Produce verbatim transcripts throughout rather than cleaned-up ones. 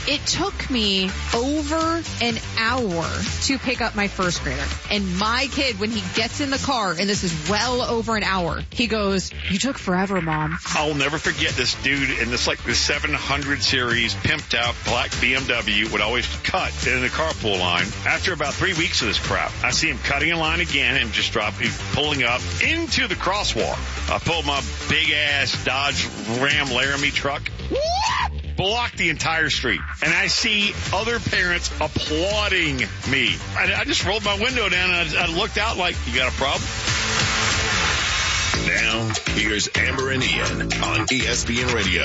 It took me over an hour to pick up my first grader. And my kid, when he gets in the car, and this is well over an hour, he goes, "You took forever, Mom." I'll never forget this dude in this, like, the seven hundred series pimped out black B M W would always cut in the carpool line. After about three weeks of this crap, I see him cutting in line again and just dropping, pulling up into the crosswalk. I pulled my big ass Dodge Ram Laramie truck. Blocked the entire street. And I see other parents applauding me. I, I just rolled my window down and I, I looked out like, you got a problem? Now, here's Amber and Ian on E S P N Radio.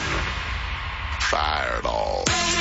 Fire it all.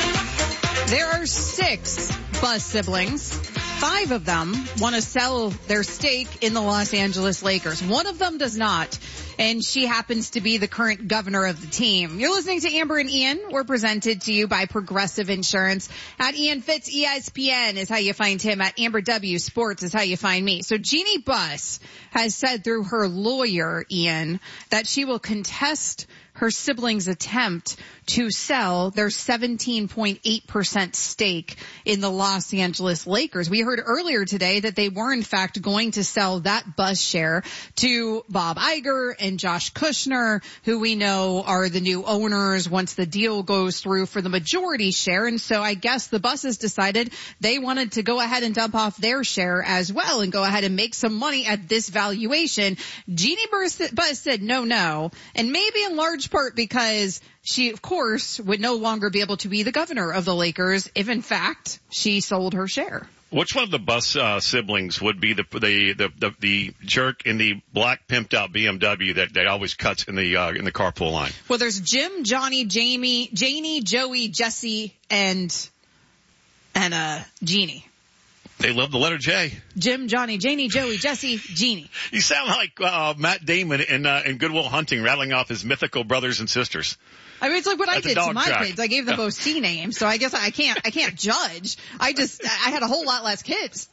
There are six Buss siblings. Five of them want to sell their stake in the Los Angeles Lakers. One of them does not, and she happens to be the current governor of the team. You're listening to Amber and Ian. We're presented to you by Progressive Insurance. At Ian Fitz, E S P N is how you find him. At Amber W Sports is how you find me. So Jeannie Buss has said through her lawyer, Ian, that she will contest her siblings' attempt to sell their seventeen point eight percent stake in the Los Angeles Lakers. We heard earlier today that they were in fact going to sell that Buss share to Bob Iger and Josh Kushner, who we know are the new owners once the deal goes through for the majority share. And so I guess the Busses decided they wanted to go ahead and dump off their share as well and go ahead and make some money at this valuation. Jeannie Buss said no, no, and maybe in large part because she, of course, would no longer be able to be the governor of the Lakers if, in fact, she sold her share. Which one of the Buss uh, siblings would be the, the the the the jerk in the black pimped out B M W that, that always cuts in the uh, in the carpool line? Well, there's Jim, Johnny, Jamie, Janie, Joey, Jesse, and and uh Jeannie. They love the letter J. Jim, Johnny, Janie, Joey, Jesse, Jeannie. You sound like uh, Matt Damon in uh, in Good Will Hunting, rattling off his mythical brothers and sisters. I mean, it's like what That's I did to my track. kids. I gave them both C names, so I guess I can't, I can't judge. I just, I had a whole lot less kids.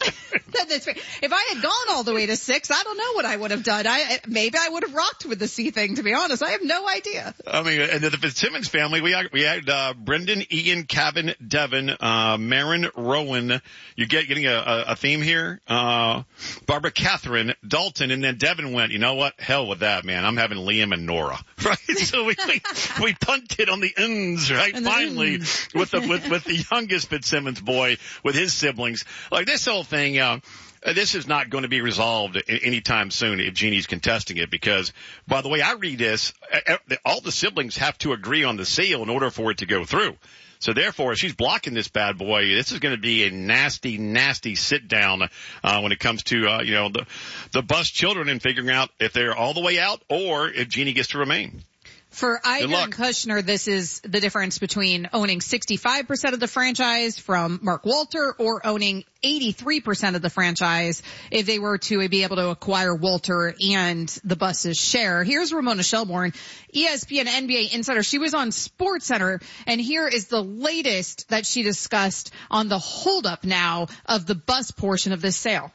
If I had gone all the way to six, I don't know what I would have done. I, maybe I would have rocked with the C thing, to be honest. I have no idea. I mean, and the Fitzsimmons family, we had, we had, uh, Brendan, Ian, Kevin, Devin, uh, Marin, Rowan. You get, getting a, a theme here. Uh, Barbara, Catherine, Dalton, and then Devin went, you know what? Hell with that, man. I'm having Liam and Nora. Right? So we, we, we punted on the ends, right? And the Finally, ends. with the, with, with the youngest Fitzsimmons boy, with his siblings. Like this whole thing, uh, this is not going to be resolved anytime soon if Jeannie's contesting it because, by the way, I read this, all the siblings have to agree on the sale in order for it to go through. So therefore, if she's blocking this bad boy, this is going to be a nasty, nasty sit down, uh, when it comes to, uh, you know, the, the Buss children and figuring out if they're all the way out or if Jeannie gets to remain. For Iger and Kushner, this is the difference between owning sixty-five percent of the franchise from Mark Walter or owning eighty-three percent of the franchise if they were to be able to acquire Walter and the Busses' share. Here's Ramona Shelburne, E S P N N B A insider. She was on SportsCenter, and here is the latest that she discussed on the holdup now of the Buss portion of this sale.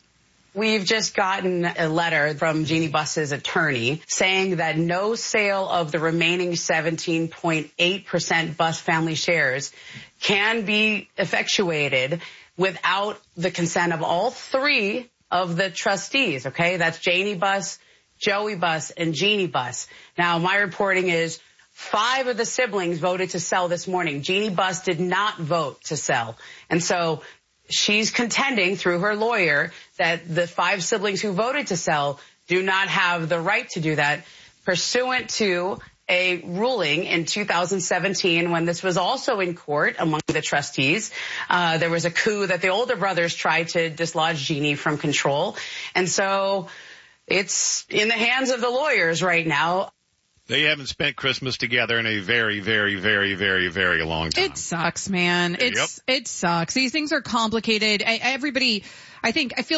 We've just gotten a letter from Jeannie Buss's attorney saying that no sale of the remaining seventeen point eight percent Buss family shares can be effectuated without the consent of all three of the trustees, okay? That's Janie Buss, Joey Buss, and Jeannie Buss. Now, my reporting is five of the siblings voted to sell this morning. Jeannie Buss did not vote to sell. And so she's contending through her lawyer that the five siblings who voted to sell do not have the right to do that pursuant to a ruling in two thousand seventeen when this was also in court among the trustees. Uh, there was a coup that the older brothers tried to dislodge Jeannie from control. And so it's in the hands of the lawyers right now. They haven't spent Christmas together in a very, very, very, very, very long time. It sucks, man. It's, yep. It sucks. These things are complicated. I, everybody, I think, I feel like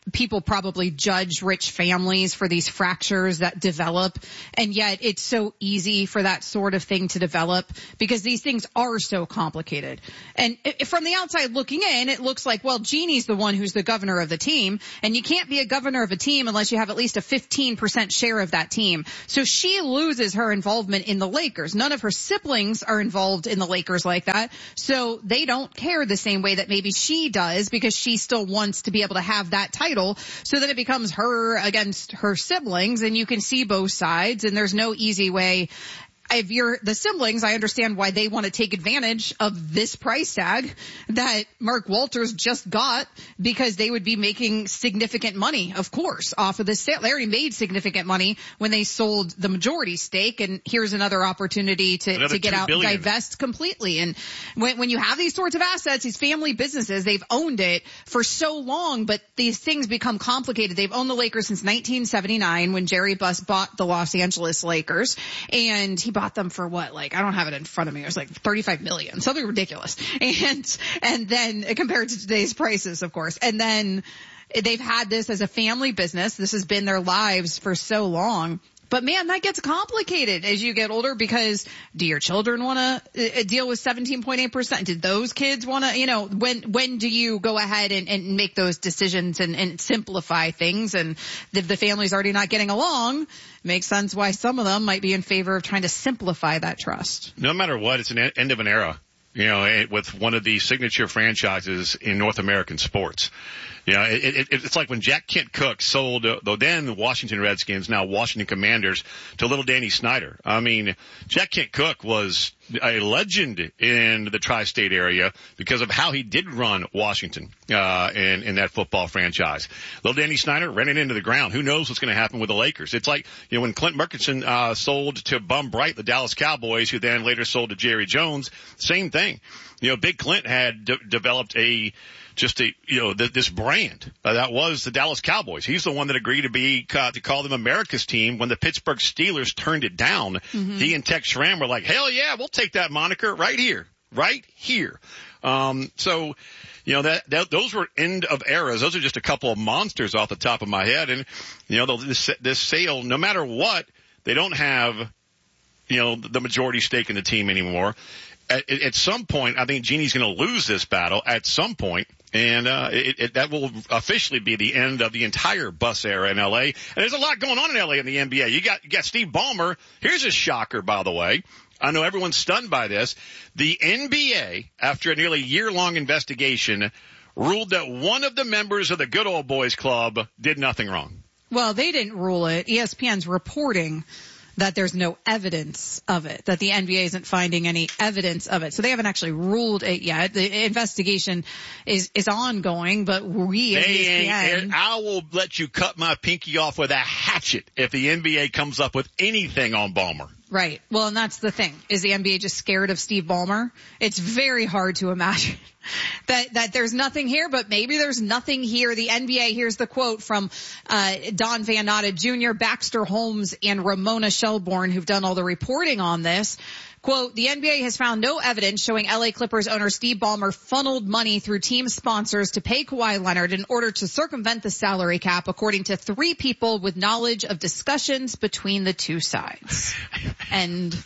people probably judge rich families for these fractures that develop. And yet it's so easy for that sort of thing to develop because these things are so complicated. And from the outside looking in, it looks like, well, Jeannie's the one who's the governor of the team, and you can't be a governor of a team unless you have at least a fifteen percent share of that team. So she loses her involvement in the Lakers. None of her siblings are involved in the Lakers like that. So they don't care the same way that maybe she does because she still wants to be able to have that title, so that it becomes her against her siblings, and you can see both sides, and there's no easy way. If you're the siblings, I understand why they want to take advantage of this price tag that Mark Walters just got, because they would be making significant money, of course, off of this sale. They already made significant money when they sold the majority stake, and here's another opportunity to, another to get out, billion. divest completely. And when, when you have these sorts of assets, these family businesses, they've owned it for so long, but these things become complicated. They've owned the Lakers since nineteen seventy-nine when Jerry Buss bought the Los Angeles Lakers, and he bought them for what? Like, I don't have it in front of me. It was like thirty-five million, something ridiculous. And, and then compared to today's prices, of course. And then they've had this as a family business. This has been their lives for so long. But man, that gets complicated as you get older, because do your children want to uh, deal with seventeen point eight percent? Did those kids want to, you know, when, when do you go ahead and, and make those decisions and, and simplify things? And if the family's already not getting along, makes sense why some of them might be in favor of trying to simplify that trust. No matter what, it's an end of an era, you know, with one of the signature franchises in North American sports. You know, it, it, it's like when Jack Kent Cooke sold, uh, though then the Washington Redskins, now Washington Commanders, to little Danny Snyder. I mean, Jack Kent Cooke was a legend in the tri-state area because of how he did run Washington, uh, in, in that football franchise. Little Danny Snyder ran it into the ground. Who knows what's going to happen with the Lakers? It's like, you know, when Clint Murchison, uh, sold to Bum Bright, the Dallas Cowboys, who then later sold to Jerry Jones, same thing. You know, Big Clint had d- developed a, just a, you know, th- this brand uh, that was the Dallas Cowboys. He's the one that agreed to be, uh, to call them America's team when the Pittsburgh Steelers turned it down. Mm-hmm. He and Tex Schramm were like, hell yeah, we'll take that moniker right here, right here. Um, so, you know, that, that, those were end of eras. Those are just a couple of monsters off the top of my head. And, you know, this, this sale, no matter what, they don't have, you know, the majority stake in the team anymore. At, at some point, I think Jeannie's going to lose this battle at some point, and uh, it, it, that will officially be the end of the entire Buss era in L A. And there's a lot going on in L A in the N B A. You got you got Steve Ballmer. Here's a shocker, by the way. I know everyone's stunned by this. The N B A, after a nearly year-long investigation, ruled that one of the members of the Good Old Boys Club did nothing wrong. Well, they didn't rule it. E S P N's reporting that there's no evidence of it, that the N B A isn't finding any evidence of it. So they haven't actually ruled it yet. The investigation is, is ongoing, but we at E S P N... I will let you cut my pinky off with a hatchet if the N B A comes up with anything on Ballmer. Right. Well, and that's the thing. Is the N B A just scared of Steve Ballmer? It's very hard to imagine that, that there's nothing here, but maybe there's nothing here. The N B A, here's the quote from, uh, Don Van Natta Junior, Baxter Holmes, and Ramona Shelbourne, who've done all the reporting on this. Quote, the N B A has found no evidence showing L A Clippers owner Steve Ballmer funneled money through team sponsors to pay Kawhi Leonard in order to circumvent the salary cap, according to three people with knowledge of discussions between the two sides. End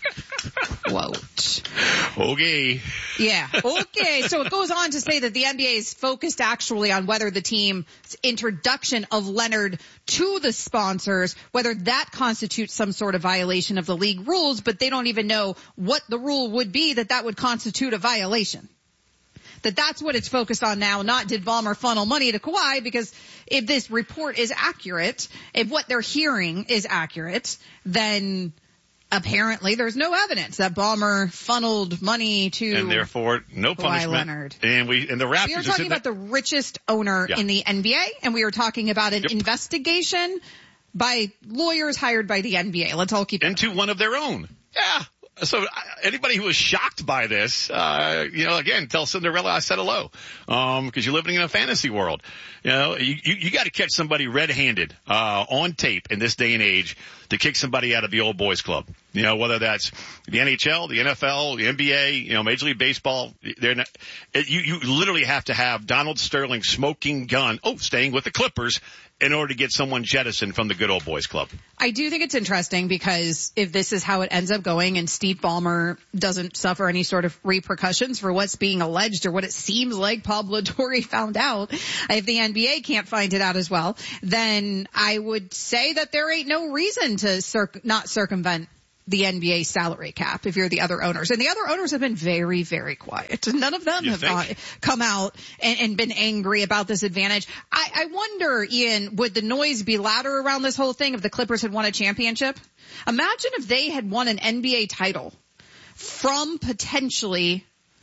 quote. Okay. Yeah. Okay. So it goes on to say that the N B A is focused actually on whether the team's introduction of Leonard to the sponsors, whether that constitutes some sort of violation of the league rules, but they don't even know what the rule would be that that would constitute a violation. That that's what it's focused on now, not did Ballmer funnel money to Kawhi, because if this report is accurate, if what they're hearing is accurate, then apparently there's no evidence that Ballmer funneled money to and therefore no Kawhi punishment. Leonard. And we and the Raptors. We are talking about the richest owner yeah. in the N B A, and we are talking about an yep. investigation by lawyers hired by the N B A. Let's all keep into one of their own. Yeah. So anybody who was shocked by this, uh, you know, again, tell Cinderella I said hello, um, because you're living in a fantasy world. You know, you, you, you got to catch somebody red-handed, uh, on tape in this day and age to kick somebody out of the old boys club. You know, whether that's the N H L, the N F L, the N B A, you know, Major League Baseball, they're not, it, you, you literally have to have Donald Sterling smoking gun, oh, staying with the Clippers, in order to get someone jettisoned from the good old boys club. I do think it's interesting because if this is how it ends up going and Steve Ballmer doesn't suffer any sort of repercussions for what's being alleged or what it seems like Pablo Torre found out, if the N B A can't find it out as well, then I would say that there ain't no reason to circ- not circumvent the N B A salary cap if you're the other owners. And the other owners have been very, very quiet. None of them you have think? gone, come out and, and been angry about this advantage. I, I wonder, Ian, would the noise be louder around this whole thing if the Clippers had won a championship? Imagine if they had won an N B A title from potentially,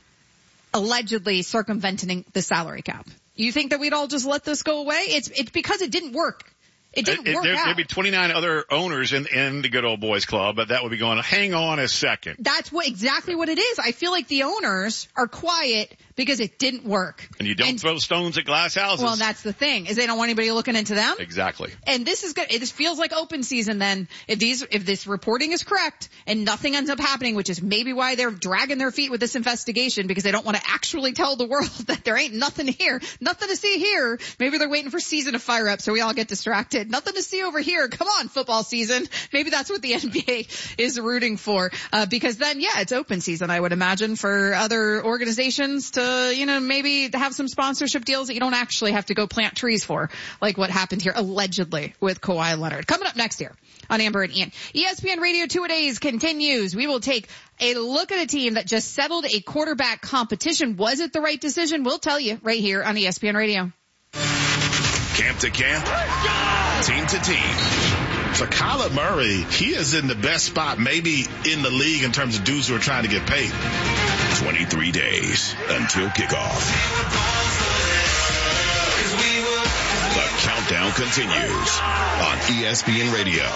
allegedly circumventing the salary cap. You think that we'd all just let this go away? It's, it's because it didn't work. It didn't it, work there, out. There'd be twenty-nine other owners in, in the good old boys club, but that would be going, hang on a second. That's what exactly what it is. I feel like the owners are quiet because it didn't work. And you don't and, throw stones at glass houses. Well, that's the thing, is they don't want anybody looking into them. Exactly. And this is good. It feels like open season then. If these, if this reporting is correct and nothing ends up happening, which is maybe why they're dragging their feet with this investigation, because they don't want to actually tell the world that there ain't nothing here, nothing to see here. Maybe they're waiting for season to fire up so we all get distracted. Nothing to see over here. Come on, football season. Maybe that's what the N B A is rooting for. Uh, because then, yeah, it's open season, I would imagine, for other organizations to, you know, maybe have some sponsorship deals that you don't actually have to go plant trees for, like what happened here allegedly with Kawhi Leonard. Coming up next year on Amber and Ian. E S P N Radio Two-A-Days continues. We will take a look at a team that just settled a quarterback competition. Was it the right decision? We'll tell you right here on E S P N Radio. Camp to camp, team to team. For Kyler Murray, he is in the best spot maybe in the league in terms of dudes who are trying to get paid. twenty-three days until kickoff. The countdown continues on E S P N Radio.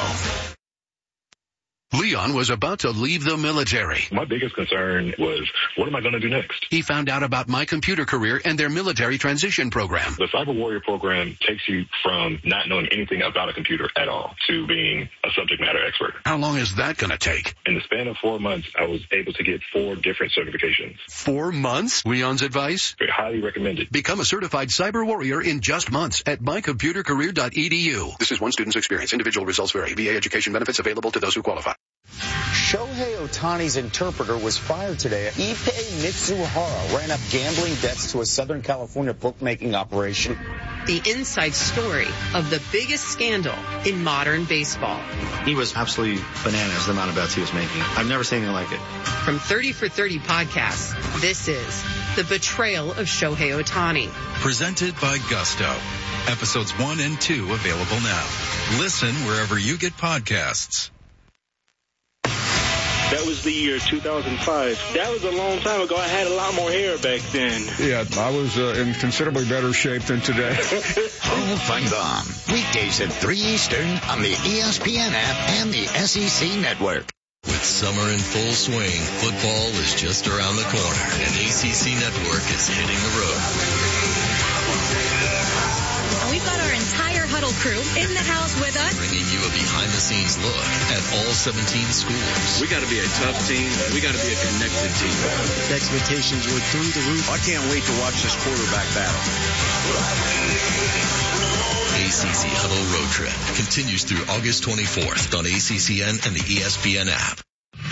Leon was about to leave the military. My biggest concern was, what am I going to do next? He found out about My Computer Career and their military transition program. The Cyber Warrior program takes you from not knowing anything about a computer at all to being a subject matter expert. How long is that going to take? In the span of four months, I was able to get four different certifications. Four months? Leon's advice? Very highly recommended. Become a certified Cyber Warrior in just months at my computer career dot e d u. This is one student's experience. Individual results vary. V A education benefits available to those who qualify. Shohei Ohtani's interpreter was fired today. Ippei Mitsuhara ran up gambling debts to a Southern California bookmaking operation. The inside story of the biggest scandal in modern baseball. He was absolutely bananas, the amount of bets he was making. I've never seen anything like it. From thirty for thirty podcasts, this is The Betrayal of Shohei Ohtani. Presented by Gusto. Episodes one and two available now. Listen wherever you get podcasts. That was the year two thousand five. That was a long time ago. I had a lot more hair back then. Yeah, I was uh, in considerably better shape than today. Paul Feinbaum, weekdays at three Eastern on the E S P N app and the S E C network. With summer in full swing, football is just around the corner, and A C C Network is hitting the road. We've got our entire Huddle crew in the house with us, bringing you a behind-the-scenes look at all seventeen schools. We got to be a tough team. We got to be a connected team. The expectations were through the roof. I can't wait to watch this quarterback battle. A C C Huddle Road Trip continues through August twenty-fourth on A C C N and the E S P N app.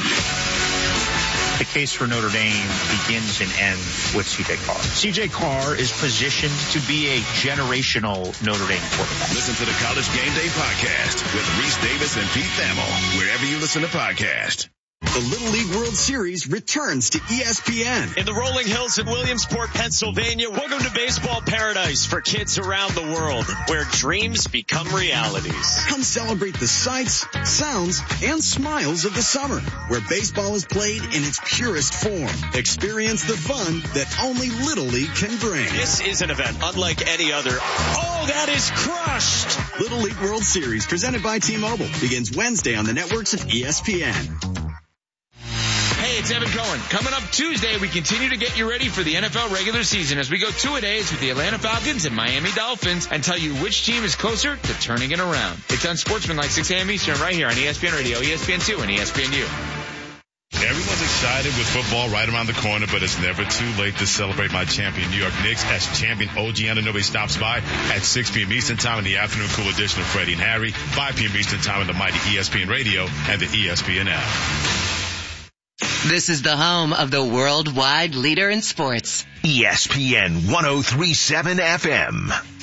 The case for Notre Dame begins and ends with C J Carr. C J Carr is positioned to be a generational Notre Dame quarterback. Listen to the College Game Day podcast with Reese Davis and Pete Thamel, wherever you listen to podcasts. The Little League World Series returns to E S P N. In the rolling hills in Williamsport, Pennsylvania, welcome to baseball paradise for kids around the world, where dreams become realities. Come celebrate the sights, sounds, and smiles of the summer, where baseball is played in its purest form. Experience the fun that only Little League can bring. This is an event unlike any other. Oh, that is crushed! Little League World Series, presented by T-Mobile, begins Wednesday on the networks of E S P N. it's Evan Cohen. Coming up Tuesday, we continue to get you ready for the N F L regular season as we go two-a-days with the Atlanta Falcons and Miami Dolphins and tell you which team is closer to turning it around. It's Unsportsmanlike, six a.m. Eastern, right here on E S P N Radio, E S P N two, and E S P N U. Everyone's excited with football right around the corner, but it's never too late to celebrate my champion New York Knicks as champion O G Anunoby stops by at six p.m. Eastern Time in the afternoon cool edition of Freddie and Harry, five p.m. Eastern Time in the mighty E S P N Radio and the E S P N app. This is the home of the worldwide leader in sports. E S P N one oh three point seven F M.